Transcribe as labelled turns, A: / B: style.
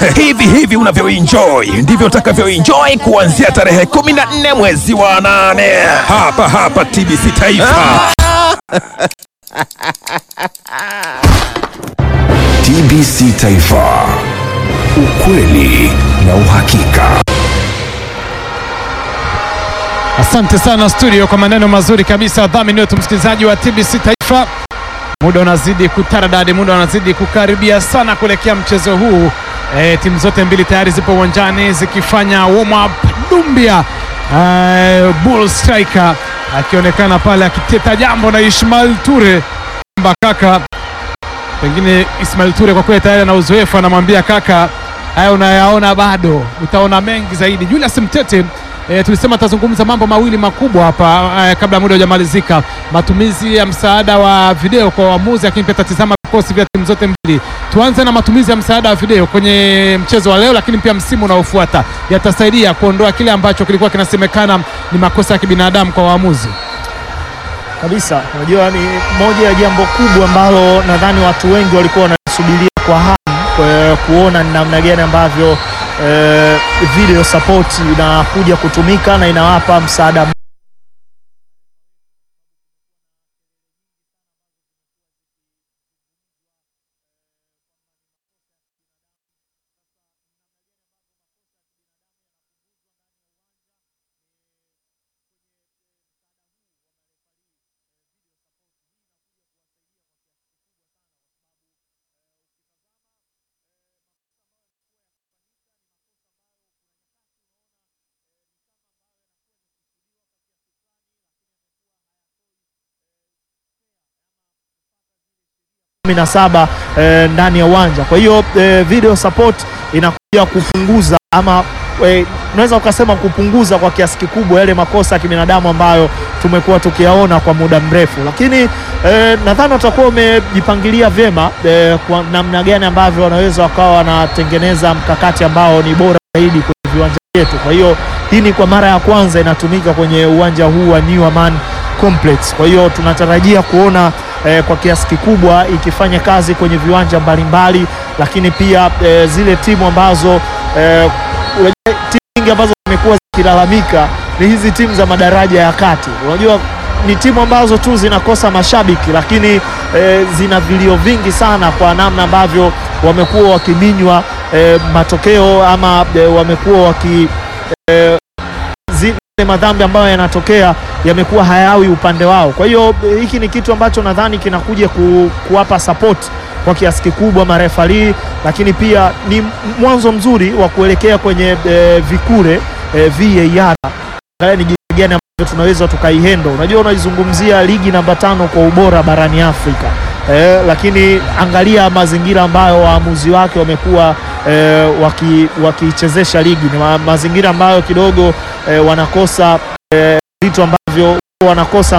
A: Hivi unavyoenjoy ndivyo utakavyoenjoy kuanzia tarehe 14 mwezi wa 8 hapa TBC Taifa.
B: TBC Taifa, ukweli na uhakika.
C: Asante sana studio kwa maneno mazuri kabisa. Dhamini wetu msikilizaji wa TBC Taifa. Muda unazidi kutaradadi, muda unazidi kukaribia sana kuelekea mchezo huu. Timu zote mbili tayari zipo uwanjani zikifanya warm up. Dumbia Bull Striker akionekana pale akiteta jambo na Ismail Ture. Kaka, pengine Ismail Ture kwa kweli tayari na uzoefu, anamwambia kaka, haya unayaona bado, utaona mengi zaidi. Julius Mtete tulisema tazungumza mambo mawili makubwa hapa kabla muda hujamalizika. Matumizi ya msaada wa video kwa waamuzi, lakini pia tatizama vikosi vya timu zote mbili. Tuanze na matumizi ya msaada wa video kwenye mchezo wa leo, lakini pia msimu unaofuata. Yatasaidia kuondoa kile ambacho kilikuwa kinasemekana ni makosa ya kibinadamu kwa waamuzi.
D: Kabisa, unajua ni moja ya jambo kubwa ambalo nadhani watu wengi walikuwa wanasubiria kwa hamu kuona ni namna gani ambavyo video support inakuja kutumika na inawapa msaada. Ndani ya uwanja. Kwa hiyo video support inakuja kupunguza ama unaweza ukasema kupunguza kwa kiasi kikubwa yale makosa ya kibinadamu ambayo tumekuwa tukiyaona kwa muda mrefu, lakini nadhani watakuwa wamejipangilia vyema kwa namna gani ambavyo wanaweza wakawa wanatengeneza mkakati ambao ni bora zaidi kwenye viwanja vyetu. Kwa hiyo hii ni kwa mara ya kwanza inatumika kwenye uwanja huu wa New Amaan Complex. Kwa hiyo tunatarajia kuona kwa kiasi kikubwa ikifanya kazi kwenye viwanja mbalimbali, lakini pia zile timu ambazo timu nyingi ambazo zimekuwa zikilalamika ni hizi timu za madaraja ya kati. Unajua ni timu ambazo tu zinakosa mashabiki, lakini zina vilio vingi sana kwa namna ambavyo wamekuwa wakiminywa matokeo ama wamekuwa waki madhambi ambayo yanatokea yamekuwa hayawi upande wao. Kwa hiyo hiki ni kitu ambacho nadhani kinakuja kuwapa support kwa kiasi kikubwa marefali, lakini pia ni mwanzo mzuri wa kuelekea kwenye vikure VAR. Ni jinsi gani ambavyo tunaweza tukaihendo. Unajua unaizungumzia ligi namba 5 kwa ubora barani Afrika. Lakini angalia mazingira ambayo waamuzi wake wamekuwa wakichezesha ligi. Ni mazingira ambayo kidogo wanakosa vitu ambavyo wanakosa